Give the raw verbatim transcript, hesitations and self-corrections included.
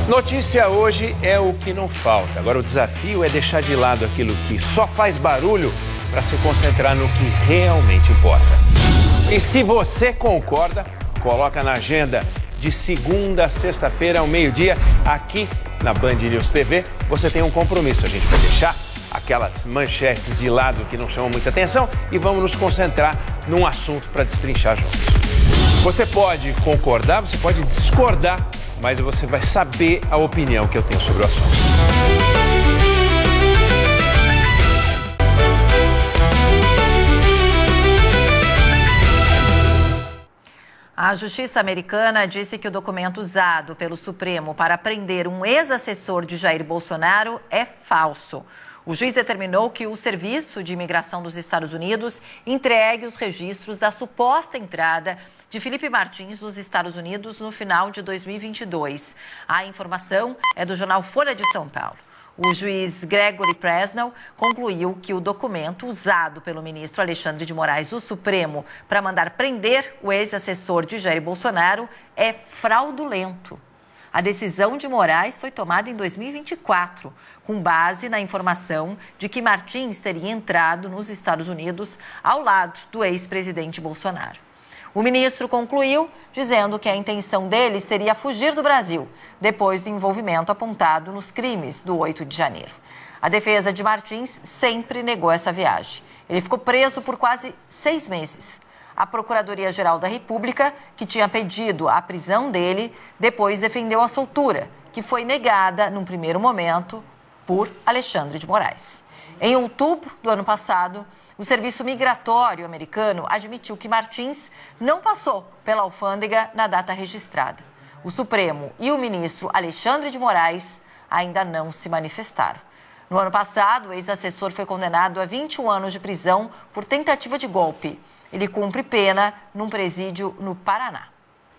Notícia hoje é o que não falta. Agora o desafio é deixar de lado aquilo que só faz barulho para se concentrar no que realmente importa. E se você concorda, coloca na agenda de segunda a sexta-feira ao meio-dia, aqui na Band News T V. Você tem um compromisso, a gente vai deixar aquelas manchetes de lado que não chamam muita atenção e vamos nos concentrar num assunto para destrinchar juntos. Você pode concordar, você pode discordar, mas você vai saber a opinião que eu tenho sobre o assunto. A Justiça americana disse que o documento usado pelo Supremo para prender um ex-assessor de Jair Bolsonaro é falso. O juiz determinou que o Serviço de Imigração dos Estados Unidos entregue os registros da suposta entrada de Felipe Martins nos Estados Unidos no final de dois mil e vinte e dois. A informação é do jornal Folha de São Paulo. O juiz Gregory Presnell concluiu que o documento usado pelo ministro Alexandre de Moraes do Supremo para mandar prender o ex-assessor de Jair Bolsonaro é fraudulento. A decisão de Moraes foi tomada em dois mil e vinte e quatro, com base na informação de que Martins teria entrado nos Estados Unidos ao lado do ex-presidente Bolsonaro. O ministro concluiu dizendo que a intenção dele seria fugir do Brasil, depois do envolvimento apontado nos crimes do oito de janeiro. A defesa de Martins sempre negou essa viagem. Ele ficou preso por quase seis meses. A Procuradoria-Geral da República, que tinha pedido a prisão dele, depois defendeu a soltura, que foi negada, num primeiro momento, por Alexandre de Moraes. Em outubro do ano passado, o Serviço Migratório americano admitiu que Martins não passou pela alfândega na data registrada. O Supremo e o ministro Alexandre de Moraes ainda não se manifestaram. No ano passado, o ex-assessor foi condenado a vinte e um anos de prisão por tentativa de golpe. Ele cumpre pena num presídio no Paraná.